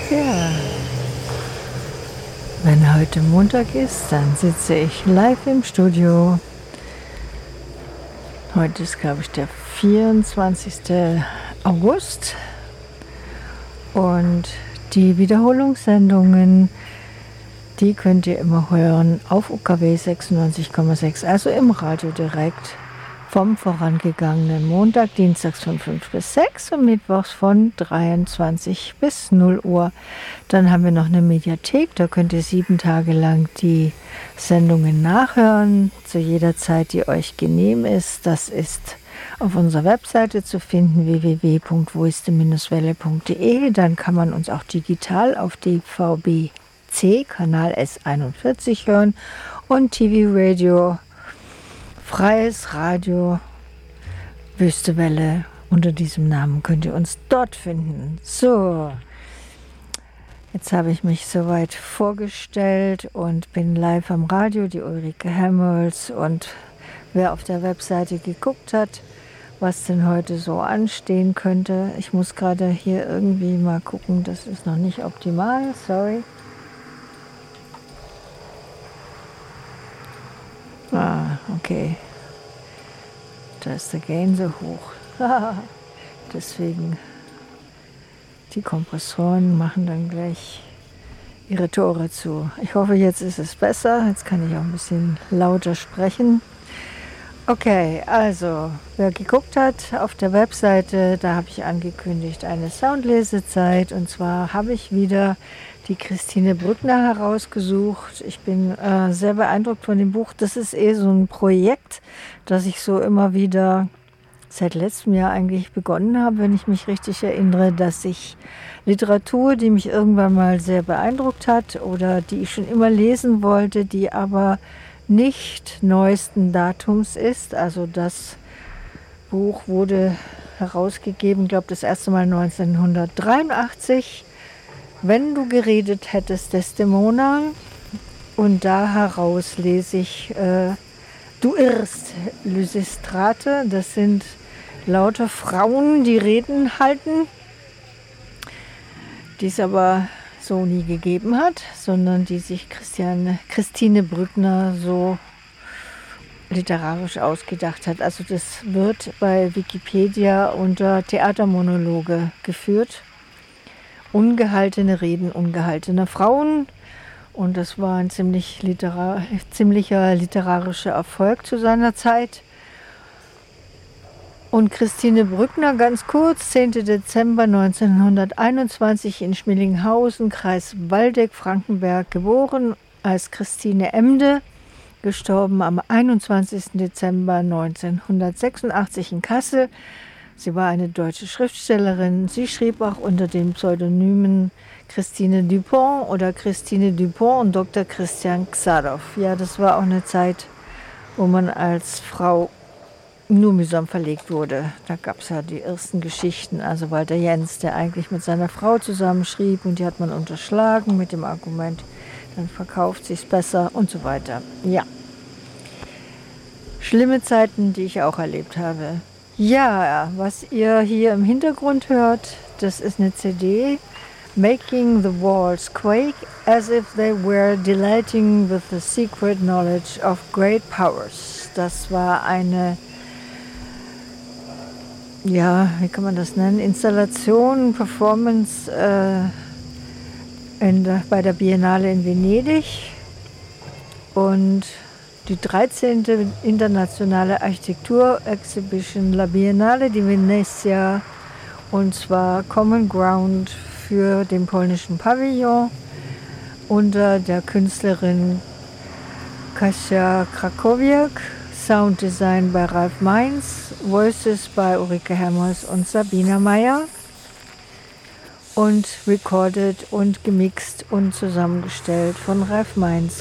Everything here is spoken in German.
Ja, wenn heute Montag ist, dann sitze ich live im Studio. Heute ist, glaube ich, der 24. August und die Wiederholungssendungen, die könnt ihr immer hören auf UKW 96,6, also im Radio direkt vom vorangegangenen Montag, dienstags von 5 bis 6 und mittwochs von 23 bis 0 Uhr. Dann haben wir noch eine Mediathek, da könnt ihr 7 Tage lang die Sendungen nachhören, zu jeder Zeit, die euch genehm ist. Das ist auf unserer Webseite zu finden, www.woiste-welle.de. Dann kann man uns auch digital auf DVB-C, Kanal S41 hören und TV-Radio, Freies Radio, Wüste Welle. Unter diesem Namen könnt ihr uns dort finden. So, jetzt habe ich mich soweit vorgestellt und bin live am Radio, die Ulrike Helmholtz. Und wer auf der Webseite geguckt hat, was denn heute so anstehen könnte. Ich muss gerade hier irgendwie mal gucken, das ist noch nicht optimal, sorry. Ah, okay. Da ist der Gain so hoch. Deswegen, die Kompressoren machen dann gleich ihre Tore zu. Ich hoffe, jetzt ist es besser. Jetzt kann ich auch ein bisschen lauter sprechen. Okay, also, wer geguckt hat auf der Webseite, da habe ich angekündigt eine Soundlesezeit. Und zwar habe ich wieder die Christine Brückner herausgesucht. Ich bin sehr beeindruckt von dem Buch. Das ist so ein Projekt, das ich so immer wieder seit letztem Jahr eigentlich begonnen habe, wenn ich mich richtig erinnere, dass ich Literatur, die mich irgendwann mal sehr beeindruckt hat oder die ich schon immer lesen wollte, die aber nicht neuesten Datums ist. Also das Buch wurde herausgegeben, ich glaube das erste Mal 1983. Wenn du geredet hättest, Desdemona. Und da heraus lese ich Du irrst, Lysistrate. Das sind lauter Frauen, die Reden halten, die es aber so nie gegeben hat, sondern die sich Christine Brückner so literarisch ausgedacht hat. Also das wird bei Wikipedia unter Theatermonologe geführt. Ungehaltene Reden ungehaltener Frauen. Und das war ein ziemlicher literarischer Erfolg zu seiner Zeit. Und Christine Brückner, ganz kurz, 10. Dezember 1921 in Schmillinghausen, Kreis Waldeck, Frankenberg, geboren als Christine Emde, gestorben am 21. Dezember 1986 in Kassel. Sie war eine deutsche Schriftstellerin. Sie schrieb auch unter den Pseudonymen Christine Dupont oder Christine Dupont und Dr. Christian Xadow. Ja, das war auch eine Zeit, wo man als Frau nur mühsam verlegt wurde. Da gab es ja die ersten Geschichten. Also Walter Jens, der eigentlich mit seiner Frau zusammenschrieb und die hat man unterschlagen mit dem Argument, dann verkauft sich's besser und so weiter. Ja, schlimme Zeiten, die ich auch erlebt habe. Ja, was ihr hier im Hintergrund hört, das ist eine CD, Making the Walls Quake as if they were delighting with the secret knowledge of great powers. Das war eine, ja, wie kann man das nennen, Installation, Performance bei der Biennale in Venedig und die 13. internationale Architektur-Exhibition La Biennale di Venezia, und zwar Common Ground für den polnischen Pavillon unter der Künstlerin Kasia Krakowiak, Sounddesign bei Ralf Mainz, Voices bei Ulrike Helmholtz und Sabina Meyer und recorded und gemixt und zusammengestellt von Ralf Mainz.